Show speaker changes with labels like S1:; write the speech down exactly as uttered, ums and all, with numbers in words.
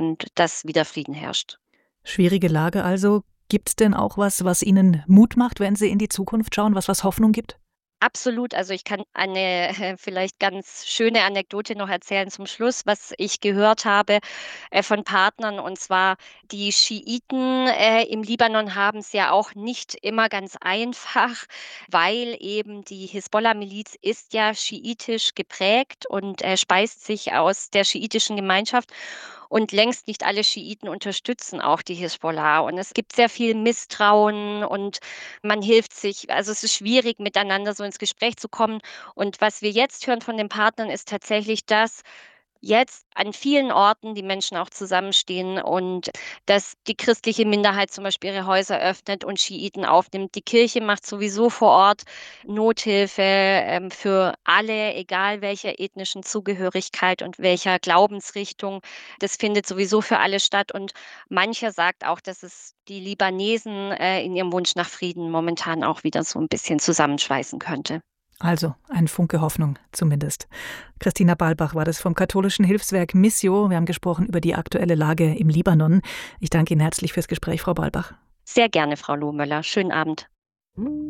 S1: und dass wieder Frieden herrscht.
S2: Schwierige Lage also. Gibt es denn auch was, was Ihnen Mut macht, wenn Sie in die Zukunft schauen, was was Hoffnung gibt?
S1: Absolut. Also, ich kann eine äh, vielleicht ganz schöne Anekdote noch erzählen zum Schluss, was ich gehört habe, äh, von Partnern. Und zwar die Schiiten, äh, im Libanon haben es ja auch nicht immer ganz einfach, weil eben die Hisbollah-Miliz ist ja schiitisch geprägt und, äh, speist sich aus der schiitischen Gemeinschaft. Und längst nicht alle Schiiten unterstützen auch die Hisbollah. Und es gibt sehr viel Misstrauen und man hilft sich. Also, es ist schwierig, miteinander so ins Gespräch zu kommen. Und was wir jetzt hören von den Partnern, ist tatsächlich, dass jetzt an vielen Orten die Menschen auch zusammenstehen und dass die christliche Minderheit zum Beispiel ihre Häuser öffnet und Schiiten aufnimmt. Die Kirche macht sowieso vor Ort Nothilfe, ähm, für alle, egal welcher ethnischen Zugehörigkeit und welcher Glaubensrichtung. Das findet sowieso für alle statt. Und mancher sagt auch, dass es die Libanesen, äh, in ihrem Wunsch nach Frieden momentan auch wieder so ein bisschen zusammenschweißen könnte.
S2: Also ein Funke Hoffnung zumindest. Christina Balbach war das vom katholischen Hilfswerk Missio. Wir haben gesprochen über die aktuelle Lage im Libanon. Ich danke Ihnen herzlich fürs Gespräch, Frau Balbach.
S1: Sehr gerne, Frau Lohmöller. Schönen Abend.